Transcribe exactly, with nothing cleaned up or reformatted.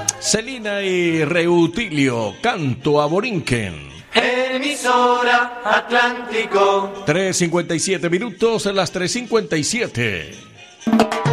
Celina y Reutilio, Canto a Borinquen. Emisora Atlántico. tres cincuenta y siete minutos, las tres cincuenta y siete.